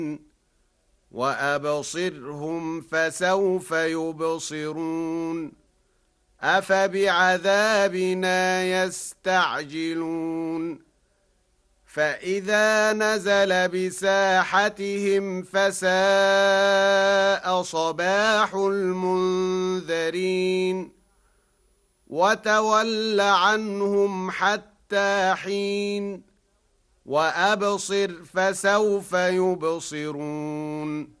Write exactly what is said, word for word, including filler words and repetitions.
وأبصرهم فسوف يبصرون أفبعذابنا يستعجلون فإذا نزل بساحتهم فساء صباح المنذرين وتول عنهم حتى حين وأبصر فسوف يبصرون